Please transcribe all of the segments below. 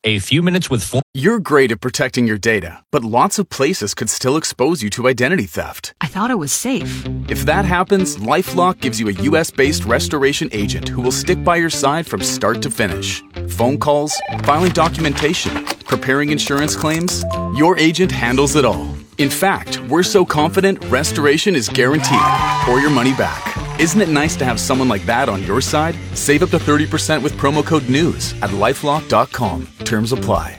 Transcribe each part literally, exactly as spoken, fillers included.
A few minutes with four. You're great at protecting your data, but lots of places could still expose you to identity theft. I thought it was safe. If that happens, LifeLock gives you a U S-based restoration agent who will stick by your side from start to finish. Phone calls, filing documentation, preparing insurance claims, your agent handles it all. In fact, we're so confident restoration is guaranteed or your money back. Isn't it nice to have someone like that on your side? Save up to thirty percent with promo code NEWS at lifelock dot com. Terms apply.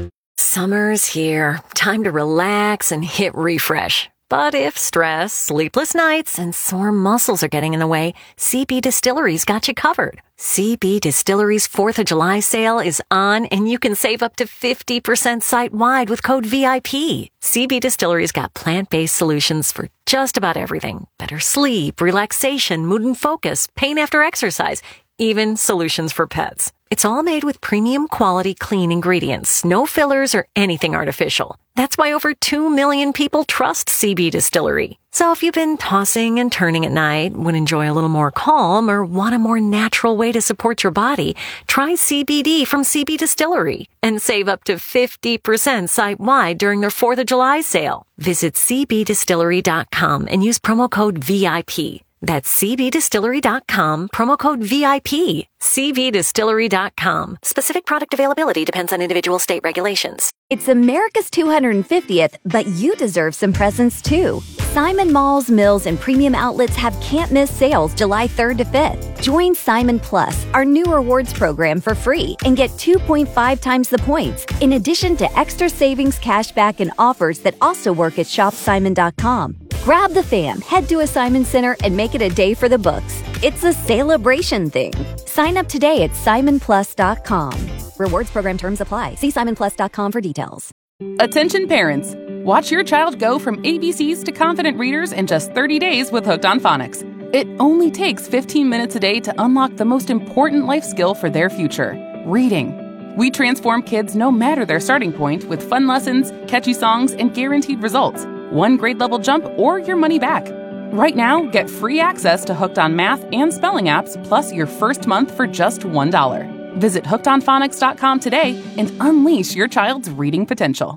Summer's here. Time to relax and hit refresh. But if stress, sleepless nights, and sore muscles are getting in the way, C B Distillery's got you covered. C B Distillery's fourth of July sale is on, and you can save up to fifty percent site-wide with code V I P. C B Distillery's got plant-based solutions for just about everything. Better sleep, relaxation, mood and focus, pain after exercise, even solutions for pets. It's all made with premium quality clean ingredients, no fillers or anything artificial. That's why over two million people trust C B Distillery. So if you've been tossing and turning at night, would enjoy a little more calm, or want a more natural way to support your body, try C B D from C B Distillery and save up to fifty percent site-wide during their fourth of July sale. Visit c b distillery dot com and use promo code V I P. That's c b distillery dot com, promo code V I P. c b distillery dot com. Specific product availability depends on individual state regulations. It's America's two hundred fiftieth, but you deserve some presents too. Simon Malls, Mills, and Premium Outlets have can't-miss sales July third to fifth. Join Simon Plus, our new rewards program, for free and get two point five times the points, in addition to extra savings, cashback, and offers that also work at shop simon dot com. Grab the fam, head to a Simon Center, and make it a day for the books. It's a celebration thing. Sign up today at simon plus dot com. Rewards program terms apply. See simon plus dot com for details. Attention parents. Watch your child go from A B Cs to confident readers in just thirty days with Hooked on Phonics. It only takes fifteen minutes a day to unlock the most important life skill for their future, reading. We transform kids no matter their starting point with fun lessons, catchy songs, and guaranteed results. One grade level jump or your money back. Right now, get free access to Hooked on Math and Spelling apps, plus your first month for just one dollar. Visit hooked on phonics dot com today and unleash your child's reading potential.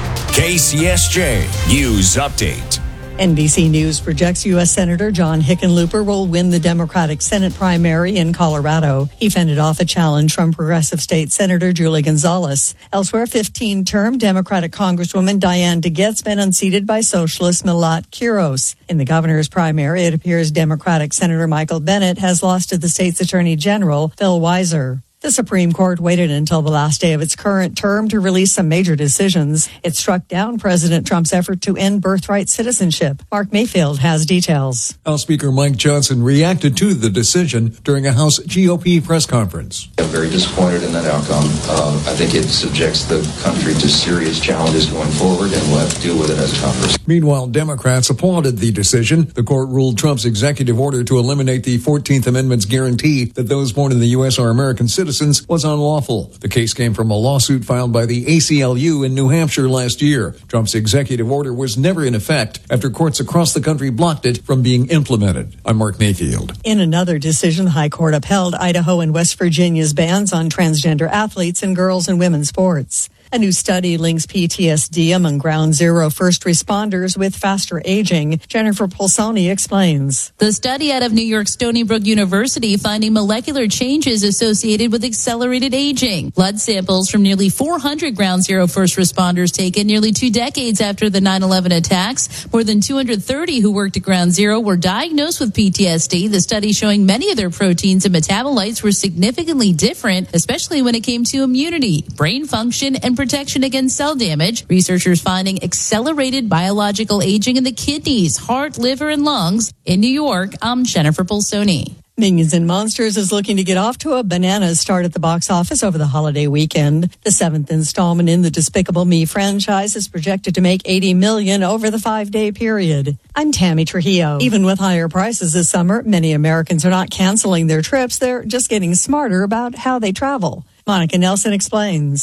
K C S J News Update. N B C News projects U S Senator John Hickenlooper will win the Democratic Senate primary in Colorado. He fended off a challenge from Progressive State Senator Julie Gonzalez. Elsewhere, fifteen-term Democratic Congresswoman Diane DeGette's been unseated by Socialist Milat Quiros. In the governor's primary, it appears Democratic Senator Michael Bennet has lost to the state's Attorney General, Phil Weiser. The Supreme Court waited until the last day of its current term to release some major decisions. It struck down President Trump's effort to end birthright citizenship. Mark Mayfield has details. House Speaker Mike Johnson reacted to the decision during a House G O P press conference. I'm very disappointed in that outcome. Uh, I think it subjects the country to serious challenges going forward, and we'll have to deal with it as Congress. Meanwhile, Democrats applauded the decision. The court ruled Trump's executive order to eliminate the fourteenth Amendment's guarantee that those born in the U S are American citizens was unlawful. The case came from a lawsuit filed by the A C L U in New Hampshire last year. Trump's executive order was never in effect after courts across the country blocked it from being implemented. I'm Mark Mayfield. In another decision, the High Court upheld Idaho and West Virginia's bans on transgender athletes in girls and women's sports. A new study links P T S D among Ground Zero first responders with faster aging. Jennifer Polsoni explains. The study out of New York's Stony Brook University finding molecular changes associated with accelerated aging. Blood samples from nearly four hundred Ground Zero first responders taken nearly two decades after the nine eleven attacks. More than two hundred thirty who worked at Ground Zero were diagnosed with P T S D. The study showing many of their proteins and metabolites were significantly different, especially when it came to immunity, brain function, and protection against cell damage. Researchers finding accelerated biological aging in the kidneys, heart, liver, and lungs. In New York, I'm Jennifer Polsoni. Minions and Monsters is looking to get off to a bananas start at the box office over the holiday weekend. The seventh installment in the Despicable Me franchise is projected to make eighty million dollars over the five-day period. I'm Tammy Trujillo. Even with higher prices this summer, many Americans are not canceling their trips. They're just getting smarter about how they travel. Monica Nelson explains.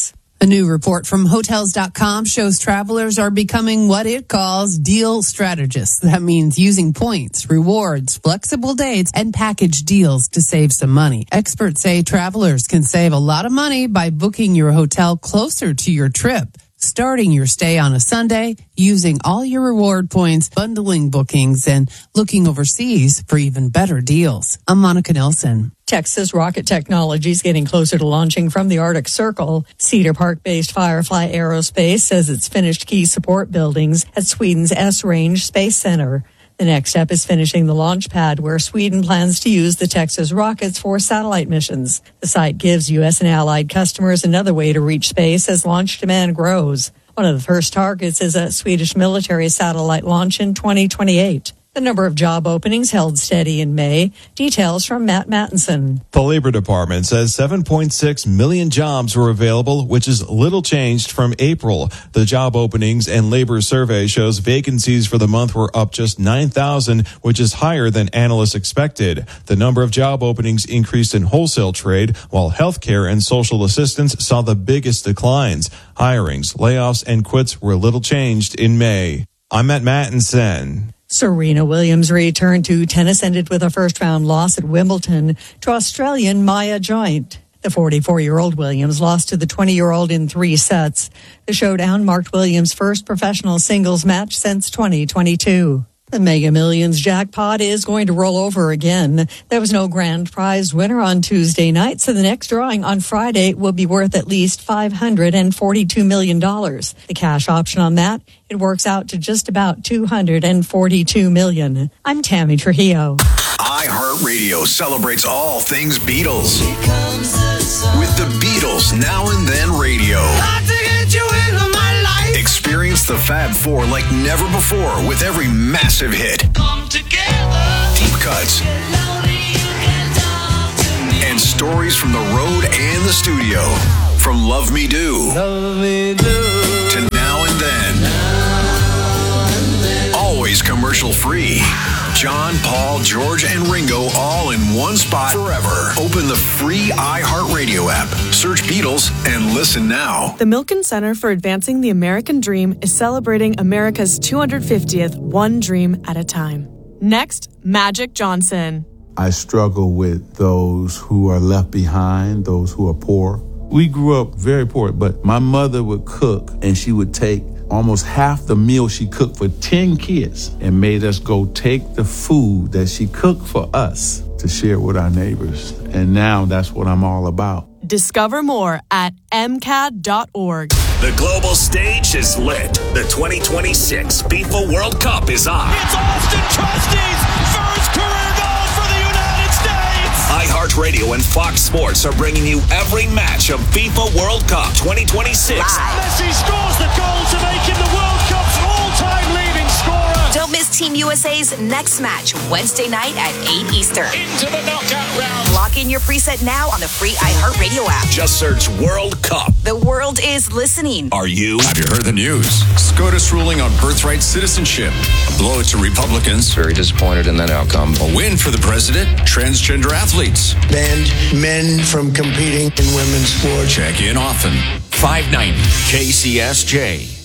A new report from Hotels dot com shows travelers are becoming what it calls deal strategists. That means using points, rewards, flexible dates, and package deals to save some money. Experts say travelers can save a lot of money by booking your hotel closer to your trip, starting your stay on a Sunday, using all your reward points, bundling bookings, and looking overseas for even better deals. I'm Monica Nelson. Texas Rocket Technologies getting closer to launching from the Arctic Circle. Cedar Park-based Firefly Aerospace says it's finished key support buildings at Sweden's S-Range Space Center. The next step is finishing the launch pad where Sweden plans to use the Texas rockets for satellite missions. The site gives U S and allied customers another way to reach space as launch demand grows. One of the first targets is a Swedish military satellite launch in twenty twenty-eight. The number of job openings held steady in May. Details from Matt Mattinson. The Labor Department says seven point six million jobs were available, which is little changed from April. The job openings and labor survey shows vacancies for the month were up just nine thousand, which is higher than analysts expected. The number of job openings increased in wholesale trade, while healthcare and social assistance saw the biggest declines. Hirings, layoffs, and quits were little changed in May. I'm Matt Mattinson. Serena Williams' return to tennis ended with a first-round loss at Wimbledon to Australian Maya Joint. The forty-four-year-old Williams lost to the twenty-year-old in three sets. The showdown marked Williams' first professional singles match since twenty twenty-two. The Mega Millions jackpot is going to roll over again. There was no grand prize winner on Tuesday night, so the next drawing on Friday will be worth at least five hundred forty-two million dollars. The cash option on that, it works out to just about two hundred forty-two million dollars. I'm Tammy Trujillo. iHeartRadio celebrates all things Beatles. With the Beatles Now and Then Radio. Experience the Fab Four like never before with every massive hit. Come together. Deep cuts. And stories from the road and the studio. From Love Me Do. Love Me Do. To Now and Then. Now and then. Always commercial free. John, Paul, George, and Ringo all in one spot forever. Open the free iHeartRadio app. Search Beatles and listen now. The Milken Center for Advancing the American Dream is celebrating America's two hundred fiftieth One Dream at a Time. Next, Magic Johnson. I struggle with those who are left behind, those who are poor. We grew up very poor, but my mother would cook and she would take almost half the meal she cooked for ten kids and made us go take the food that she cooked for us to share with our neighbors. And now that's what I'm all about. Discover more at m c a d dot org. The global stage is lit. The twenty twenty-six FIFA World Cup is on. It's Austin Trusty's first career goal for the United States. iHeartRadio and Fox Sports are bringing you every match of FIFA World Cup twenty twenty-six. Live. Messi scores the goal to make him the World Cup's all-time leading scorer. Don't miss Team U S A's next match, Wednesday night at eight Eastern. Into the knockout round. Lock in your preset now on the free iHeartRadio app. Just search World Cup. The world is listening. Are you? Have you heard the news? SCOTUS ruling on birthright citizenship. A blow to Republicans. Very disappointed in that outcome. A win for the president. Transgender athletes. Banned men from competing in women's sports. Check in often. five ninety K C S J.